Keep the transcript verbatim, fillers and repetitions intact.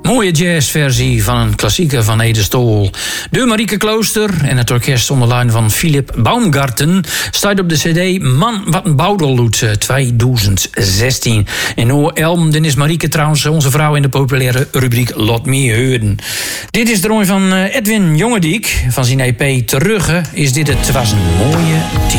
Mooie jazzversie van een klassieker van Ede Stol. De Marieke Klooster en het orkest onder leiding van Philip Baumgarten staat op de cd Man wat een bouwdolloet twintig zestien. En hoe Elm, dan is Marieke trouwens onze vrouw in de populaire rubriek Lot Me Heuden. Dit is de rooi van Edwin Jongediek. Van zijn E P Terugge is dit het Was een mooie